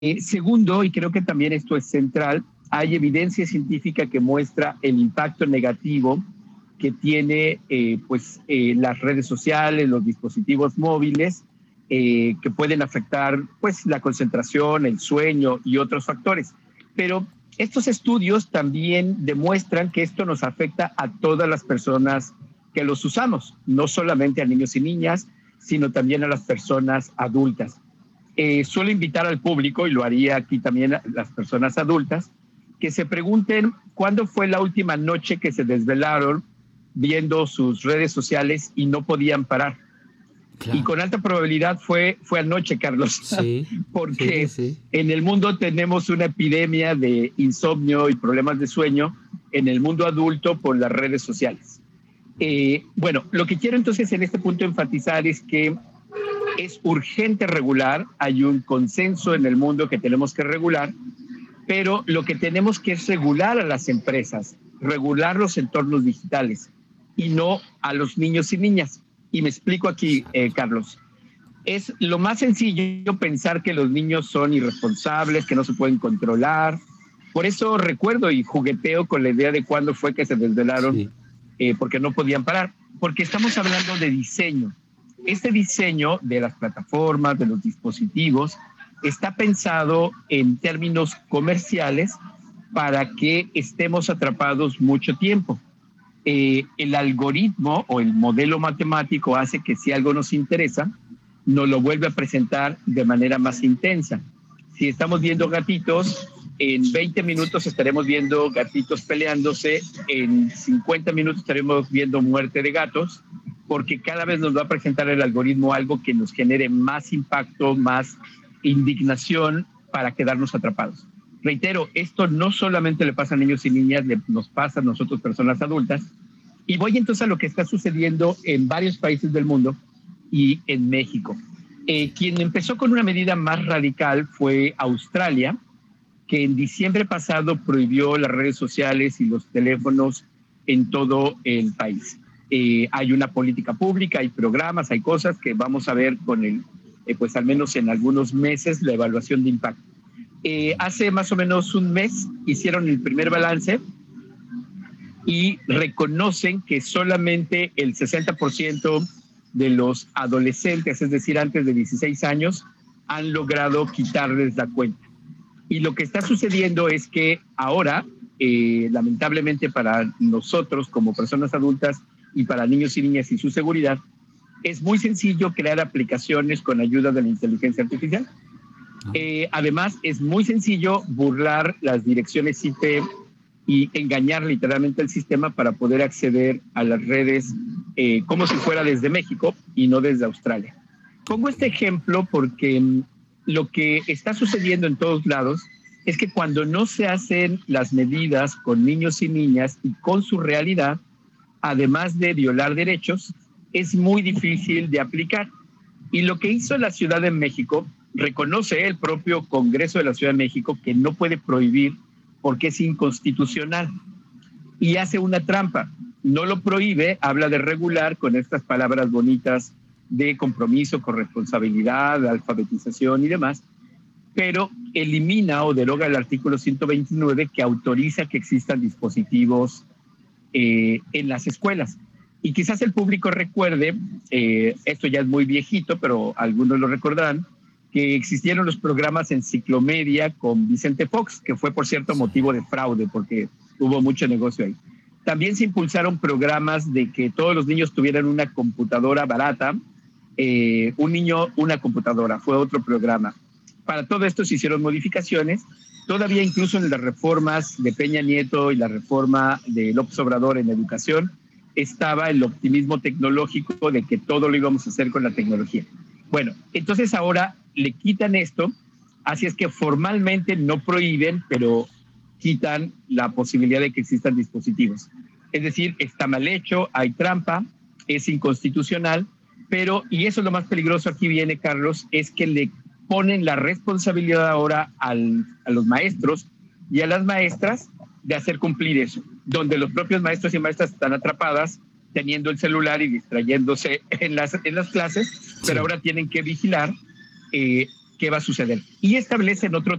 Segundo, y creo que también esto es central, hay evidencia científica que muestra el impacto negativo que tiene las redes sociales, los dispositivos móviles, que pueden afectar pues, la concentración, el sueño y otros factores. Pero estos estudios también demuestran que esto nos afecta a todas las personas que los usamos, no solamente a niños y niñas, sino también a las personas adultas. Suelo invitar al público, y lo haría aquí también a las personas adultas, que se pregunten cuándo fue la última noche que se desvelaron viendo sus redes sociales y no podían parar. Claro. Y con alta probabilidad fue anoche, Carlos, sí, porque sí. En el mundo tenemos una epidemia de insomnio y problemas de sueño en el mundo adulto por las redes sociales. Bueno, lo que quiero entonces en este punto enfatizar es que es urgente regular, hay un consenso en el mundo que tenemos que regular, pero lo que tenemos que es regular a las empresas, regular los entornos digitales y no a los niños y niñas. Y me explico aquí, Carlos. Es lo más sencillo pensar que los niños son irresponsables, que no se pueden controlar. Por eso recuerdo y jugueteo con la idea de cuándo fue que se desvelaron, porque no podían parar. Porque estamos hablando de diseño. Este diseño de las plataformas, de los dispositivos, está pensado en términos comerciales para que estemos atrapados mucho tiempo. El algoritmo o el modelo matemático hace que si algo nos interesa, nos lo vuelve a presentar de manera más intensa. Si estamos viendo gatitos, en 20 minutos estaremos viendo gatitos peleándose, en 50 minutos estaremos viendo muerte de gatos, porque cada vez nos va a presentar el algoritmo algo que nos genere más impacto, más indignación para quedarnos atrapados. Reitero, esto no solamente le pasa a niños y niñas, nos pasa a nosotros, personas adultas. Y voy entonces a lo que está sucediendo en varios países del mundo y en México. Quien empezó con una medida más radical fue Australia, que en diciembre pasado prohibió las redes sociales y los teléfonos en todo el país. Hay una política pública, hay programas, hay cosas que vamos a ver con pues al menos en algunos meses, la evaluación de impacto. Hace más o menos un mes hicieron el primer balance y reconocen que solamente el 60% de los adolescentes, es decir, antes de 16 años, han logrado quitarles la cuenta. Y lo que está sucediendo es que ahora, lamentablemente para nosotros como personas adultas y para niños y niñas y su seguridad, es muy sencillo crear aplicaciones con ayuda de la inteligencia artificial. Además, es muy sencillo burlar las direcciones IP y engañar literalmente el sistema para poder acceder a las redes como si fuera desde México y no desde Australia. Pongo este ejemplo porque lo que está sucediendo en todos lados es que cuando no se hacen las medidas con niños y niñas y con su realidad, además de violar derechos, es muy difícil de aplicar. Y lo que hizo la Ciudad de México, reconoce el propio Congreso de la Ciudad de México que no puede prohibir porque es inconstitucional y hace una trampa. No lo prohíbe, habla de regular con estas palabras bonitas de compromiso, corresponsabilidad, alfabetización y demás, pero elimina o deroga el artículo 129 que autoriza que existan dispositivos en las escuelas. Y quizás el público recuerde, esto ya es muy viejito, pero algunos lo recordarán, que existieron los programas Enciclomedia con Vicente Fox, que fue, por cierto, motivo de fraude, porque hubo mucho negocio ahí. También se impulsaron programas de que todos los niños tuvieran una computadora barata. Un niño, una computadora, fue otro programa. Para todo esto se hicieron modificaciones. Todavía incluso en las reformas de Peña Nieto y la reforma de López Obrador en educación, estaba el optimismo tecnológico de que todo lo íbamos a hacer con la tecnología. Bueno, entonces ahora le quitan esto, así es que formalmente no prohíben, pero quitan la posibilidad de que existan dispositivos. Es decir, está mal hecho, hay trampa, es inconstitucional, pero, y eso es lo más peligroso aquí viene, Carlos, es que le ponen la responsabilidad ahora a los maestros y a las maestras de hacer cumplir eso, donde los propios maestros y maestras están atrapadas teniendo el celular y distrayéndose en las clases, pero ahora tienen que vigilar que qué va a suceder. Y establecen otro